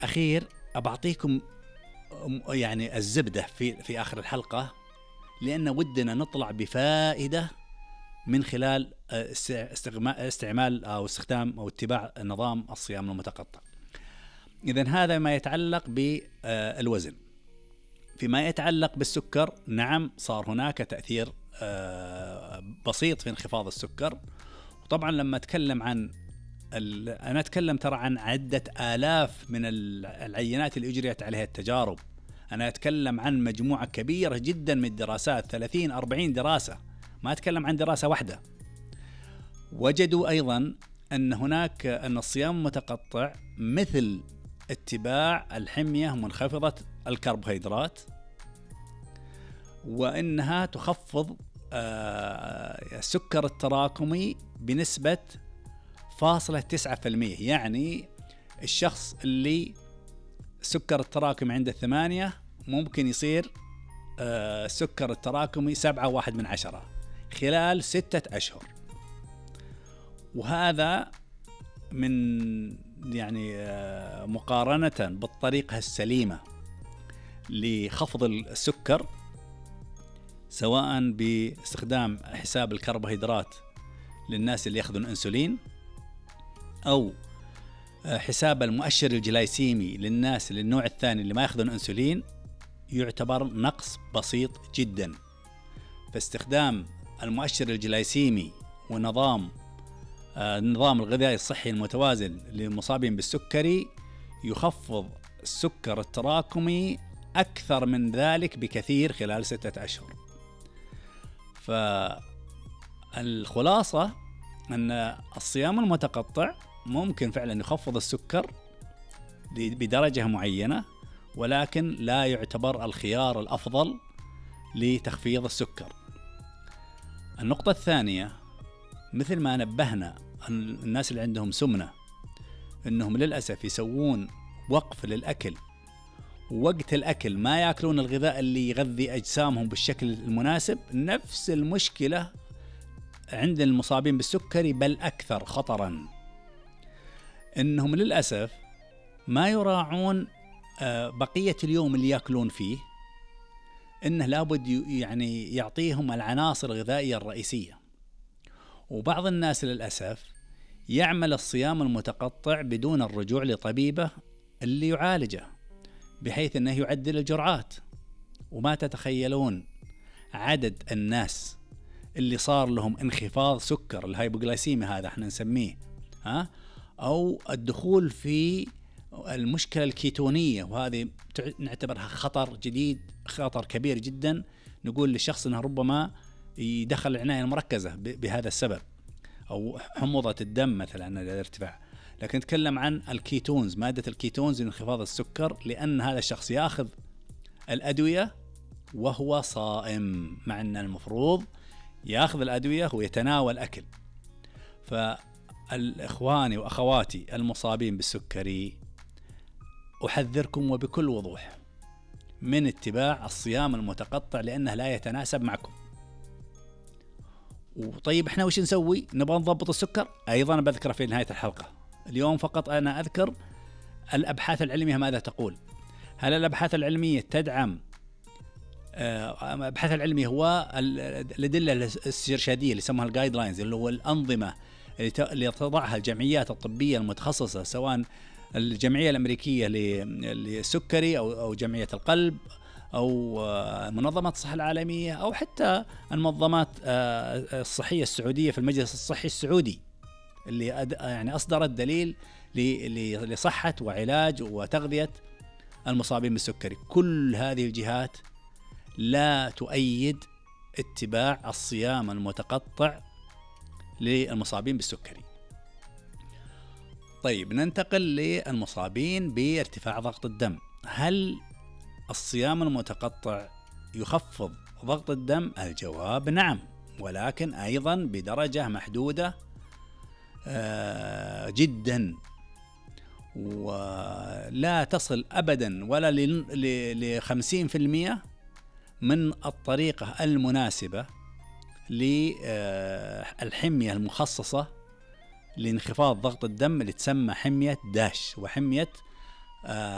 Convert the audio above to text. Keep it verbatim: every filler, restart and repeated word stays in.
أخير أبعطيكم يعني الزبدة في في آخر الحلقة، لأن ودنا نطلع بفائدة من خلال استعمال أو استخدام أو اتباع نظام الصيام المتقطع. إذن هذا ما يتعلق بالوزن. فيما يتعلق بالسكر، نعم صار هناك تأثير بسيط في انخفاض السكر. وطبعا لما أتكلم عن أنا أتكلم ترى عن عدة آلاف من العينات اللي أجريت عليها التجارب. أنا أتكلم عن مجموعة كبيرة جدا من الدراسات، ثلاثين أربعين دراسة، ما أتكلم عن دراسة واحدة. وجدوا أيضا أن هناك أن الصيام المتقطع مثل اتباع الحمية منخفضة الكربوهيدرات، وأنها تخفض السكر التراكمي بنسبة فاصلة تسعة في المية. يعني الشخص اللي سكر التراكمي عنده ثمانية ممكن يصير السكر التراكمي سبعة واحد من عشرة خلال ستة أشهر. وهذا من يعني مقارنة بالطريقة السليمة لخفض السكر، سواء باستخدام حساب الكربوهيدرات للناس اللي يأخذون أنسولين، أو حساب المؤشر الجلايسيمي للناس للنوع الثاني اللي ما يأخذون أنسولين، يعتبر نقص بسيط جدا. فاستخدام المؤشر الجلايسيمي ونظام النظام الغذائي الصحي المتوازن للمصابين بالسكري يخفض السكر التراكمي أكثر من ذلك بكثير خلال ستة أشهر. فالخلاصة أن الصيام المتقطع ممكن فعلا يخفض السكر بدرجة معينة، ولكن لا يعتبر الخيار الأفضل لتخفيض السكر. النقطة الثانية، مثل ما نبهنا الناس اللي عندهم سمنة أنهم للأسف يسوون وقف للأكل، ووقت الأكل ما يأكلون الغذاء اللي يغذي أجسامهم بالشكل المناسب، نفس المشكلة عند المصابين بالسكري بل أكثر خطراً. إنهم للأسف ما يراعون بقية اليوم اللي يأكلون فيه، إنه لابد يعني يعطيهم العناصر الغذائية الرئيسية. وبعض الناس للأسف يعمل الصيام المتقطع بدون الرجوع لطبيبه اللي يعالجه، بحيث أنه يعدل الجرعات. وما تتخيلون عدد الناس اللي صار لهم انخفاض سكر الهايبوغلايسيمي، هذا احنا نسميه ها، أو الدخول في المشكلة الكيتونية، وهذه نعتبرها خطر جديد، خطر كبير جدا. نقول للشخص أنه ربما يدخل العناية المركزة بهذا السبب، أو حموضة الدم مثلا الارتفاع. لكن نتكلم عن الكيتونز، مادة الكيتونز لانخفاض السكر، لأن هذا الشخص يأخذ الأدوية وهو صائم، مع أن المفروض يأخذ الأدوية ويتناول أكل. فالإخواني وأخواتي المصابين بالسكري، أحذركم وبكل وضوح من اتباع الصيام المتقطع، لأنه لا يتناسب معكم. وطيب احنا وش نسوي؟ نبغى نضبط السكر؟ أيضا بذكر في نهاية الحلقة. اليوم فقط أنا أذكر الأبحاث العلمية ماذا تقول. هل الأبحاث العلمية تدعم؟ الأبحاث العلمية هو الأدلة الاسترشادية اللي يسموها الجايد لاينز، اللي هو الأنظمة اللي تضعها الجمعيات الطبية المتخصصة، سواء الجمعية الأمريكية للسكري أو أو جمعية القلب أو منظمة الصحة العالمية، أو حتى المنظمات الصحية السعودية في المجلس الصحي السعودي، اللي يعني أصدرت دليل لصحة وعلاج وتغذية المصابين بالسكري. كل هذه الجهات لا تؤيد اتباع الصيام المتقطع للمصابين بالسكري. طيب ننتقل للمصابين بارتفاع ضغط الدم. هل الصيام المتقطع يخفض ضغط الدم؟ الجواب نعم، ولكن أيضا بدرجة محدودة آه جدا، ولا تصل أبدا ولا لخمسين في المية من الطريقة المناسبة للحمية المخصصة لانخفاض ضغط الدم اللي تسمى حمية داش وحمية